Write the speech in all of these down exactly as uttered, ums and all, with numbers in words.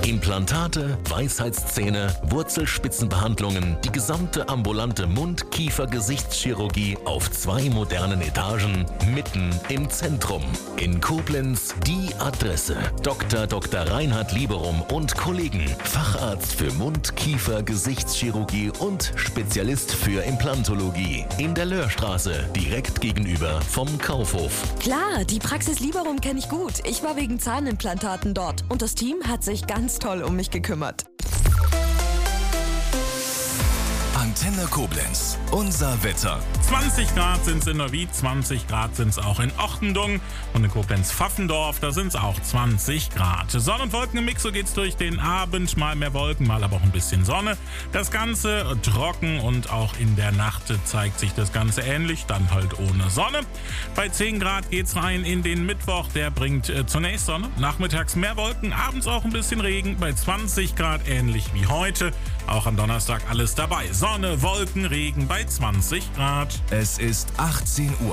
Implantate, Weisheitszähne, Wurzelspitzenbehandlungen, die gesamte ambulante Mund-Kiefer-Gesichtschirurgie auf zwei modernen Etagen, mitten im Zentrum. In Koblenz die Adresse. Doktor Doktor Reinhard Lieberum und Kollegen. Facharzt für Mund-Kiefer-Gesichtschirurgie und Spezialist für Implantologie. In der Löhrstraße, direkt gegenüber vom Kaufhof. Klar, die Praxis Lieberum kenne ich gut. Ich war wegen Zahnimplantaten dort und das Team hat sich ganz toll um mich gekümmert. Antenne Koblenz, unser Wetter. zwanzig Grad sind es in Neuwied, zwanzig Grad sind es auch in Ochtendung und in Koblenz-Pfaffendorf, da sind es auch zwanzig Grad. Sonne und Wolken im Mix, so geht's durch den Abend, mal mehr Wolken, mal aber auch ein bisschen Sonne. Das Ganze trocken und auch in der Nacht zeigt sich das Ganze ähnlich, dann halt ohne Sonne. Bei zehn Grad geht's rein in den Mittwoch, der bringt äh, zunächst Sonne, nachmittags mehr Wolken, abends auch ein bisschen Regen, bei zwanzig Grad ähnlich wie heute. Auch am Donnerstag alles dabei. Sonne, Wolken, Regen bei zwanzig Grad. Es ist achtzehn Uhr.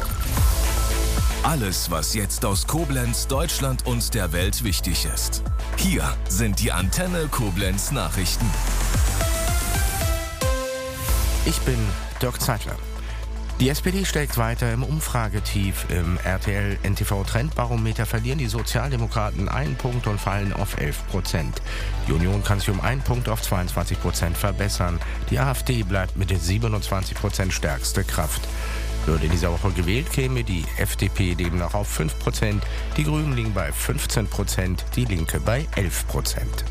Alles, was jetzt aus Koblenz, Deutschland und der Welt wichtig ist. Hier sind die Antenne Koblenz Nachrichten. Ich bin Dirk Zeitler. Die S P D steckt weiter im Umfragetief. Im R T L-N T V-Trendbarometer verlieren die Sozialdemokraten einen Punkt und fallen auf elf Prozent. Die Union kann sich um einen Punkt auf zweiundzwanzig Prozent verbessern. Die AfD bleibt mit den siebenundzwanzig Prozent stärkste Kraft. Würde in dieser Woche gewählt, käme die F D P demnach auf fünf Prozent, die Grünen liegen bei fünfzehn Prozent, die Linke bei elf Prozent.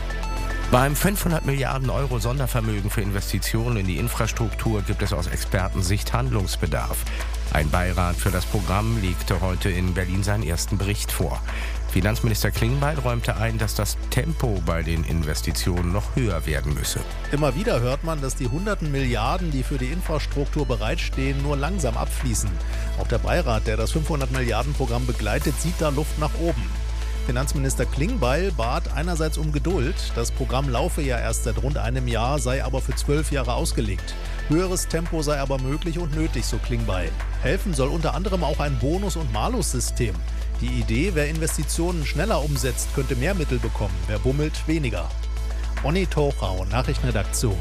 Beim fünfhundert Milliarden Euro Sondervermögen für Investitionen in die Infrastruktur gibt es aus Expertensicht Handlungsbedarf. Ein Beirat für das Programm legte heute in Berlin seinen ersten Bericht vor. Finanzminister Klingbeil räumte ein, dass das Tempo bei den Investitionen noch höher werden müsse. Immer wieder hört man, dass die hunderten Milliarden, die für die Infrastruktur bereitstehen, nur langsam abfließen. Auch der Beirat, der das fünfhundert Milliarden Programm begleitet, sieht da Luft nach oben. Finanzminister Klingbeil bat einerseits um Geduld. Das Programm laufe ja erst seit rund einem Jahr, sei aber für zwölf Jahre ausgelegt. Höheres Tempo sei aber möglich und nötig, so Klingbeil. Helfen soll unter anderem auch ein Bonus- und Malus-System. Die Idee, wer Investitionen schneller umsetzt, könnte mehr Mittel bekommen, wer bummelt, weniger. Onni Tochau, Nachrichtenredaktion.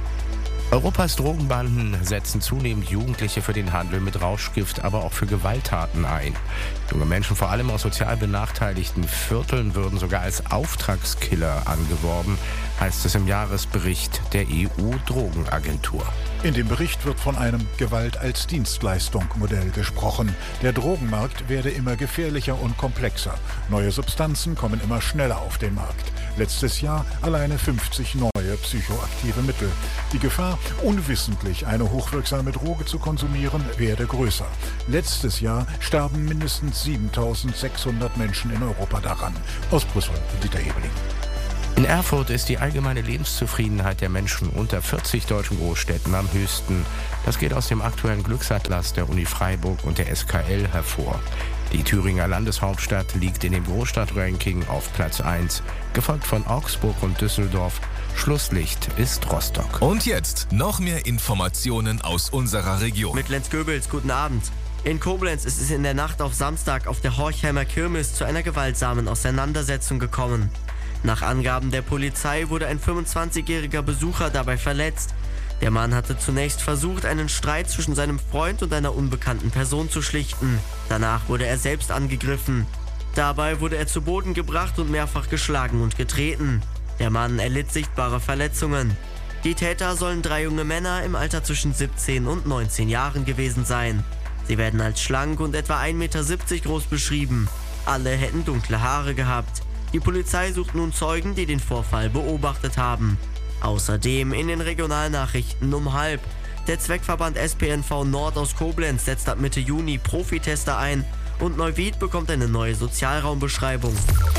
Europas Drogenbanden setzen zunehmend Jugendliche für den Handel mit Rauschgift, aber auch für Gewalttaten ein. Junge Menschen, vor allem aus sozial benachteiligten Vierteln, würden sogar als Auftragskiller angeworben, heißt es im Jahresbericht der E U-Drogenagentur. In dem Bericht wird von einem Gewalt als Dienstleistung-Modell gesprochen. Der Drogenmarkt werde immer gefährlicher und komplexer. Neue Substanzen kommen immer schneller auf den Markt. Letztes Jahr alleine fünfzig neue psychoaktive Mittel. Die Gefahr, unwissentlich eine hochwirksame Droge zu konsumieren, werde größer. Letztes Jahr starben mindestens siebentausendsechshundert Menschen in Europa daran. Aus Brüssel, Dieter Ebeling. In Erfurt ist die allgemeine Lebenszufriedenheit der Menschen unter vierzig deutschen Großstädten am höchsten. Das geht aus dem aktuellen Glücksatlas der Uni Freiburg und der S K L hervor. Die Thüringer Landeshauptstadt liegt in dem Großstadtranking auf Platz eins, gefolgt von Augsburg und Düsseldorf. Schlusslicht ist Rostock. Und jetzt noch mehr Informationen aus unserer Region. Mit Lenz Goebels, guten Abend. In Koblenz ist es in der Nacht auf Samstag auf der Horchheimer Kirmes zu einer gewaltsamen Auseinandersetzung gekommen. Nach Angaben der Polizei wurde ein fünfundzwanzigjähriger Besucher dabei verletzt. Der Mann hatte zunächst versucht, einen Streit zwischen seinem Freund und einer unbekannten Person zu schlichten. Danach wurde er selbst angegriffen. Dabei wurde er zu Boden gebracht und mehrfach geschlagen und getreten. Der Mann erlitt sichtbare Verletzungen. Die Täter sollen drei junge Männer im Alter zwischen siebzehn und neunzehn Jahren gewesen sein. Sie werden als schlank und etwa ein Meter siebzig groß beschrieben. Alle hätten dunkle Haare gehabt. Die Polizei sucht nun Zeugen, die den Vorfall beobachtet haben. Außerdem in den Regionalnachrichten um halb. Der Zweckverband S P N V Nord aus Koblenz setzt ab Mitte Juni Profitester ein und Neuwied bekommt eine neue Sozialraumbeschreibung.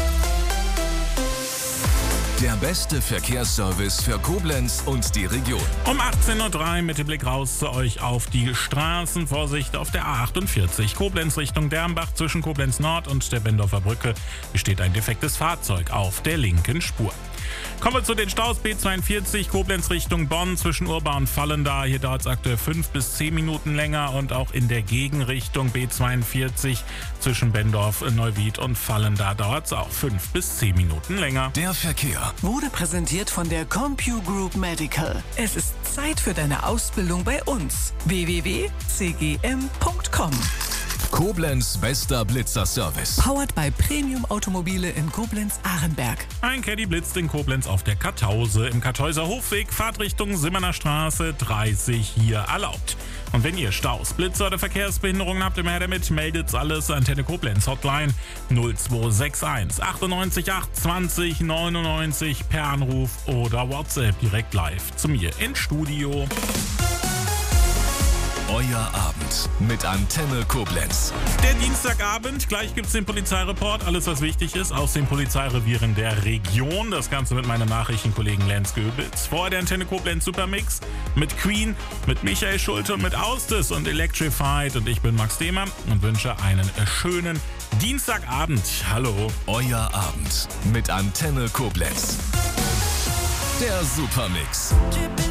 Der beste Verkehrsservice für Koblenz und die Region. Um achtzehn Uhr drei mit dem Blick raus zu euch auf die Straßen. Vorsicht auf der A achtundvierzig. Koblenz Richtung Dernbach zwischen Koblenz Nord und der Bendorfer Brücke besteht ein defektes Fahrzeug auf der linken Spur. Kommen wir zu den Staus. B zweiundvierzig Koblenz Richtung Bonn zwischen Urba und Vallendar. Hier dauert es aktuell fünf bis zehn Minuten länger und auch in der Gegenrichtung B zweiundvierzig zwischen Bendorf, Neuwied und Vallendar dauert es auch fünf bis zehn Minuten länger. Der Verkehr wurde präsentiert von der CompuGroup Medical. Es ist Zeit für deine Ausbildung bei uns. w w w punkt c g m punkt com. Koblenz bester Blitzer-Service. Powered by Premium Automobile in Koblenz-Ahrenberg. Ein Caddy blitzt in Koblenz auf der Kartause. Im Kartäuser Hofweg, Fahrtrichtung Simmerner Straße, dreißig hier erlaubt. Und wenn ihr Staus, Blitzer oder Verkehrsbehinderungen habt, immer her damit, meldet's alles. Antenne Koblenz Hotline null zwei sechs eins achtundneunzig acht zwanzig neunundneunzig per Anruf oder WhatsApp direkt live zu mir ins Studio. Euer Abend mit Antenne Koblenz. Der Dienstagabend, gleich gibt's den Polizeireport, alles was wichtig ist aus den Polizeirevieren der Region. Das Ganze mit meinem Nachrichtenkollegen Lance Göbitz. Vor der Antenne Koblenz Supermix mit Queen, mit Michael Schulte und mit Austis und Electrified. Und ich bin Max Dehmer und wünsche einen schönen Dienstagabend. Hallo. Euer Abend mit Antenne Koblenz. Der Supermix.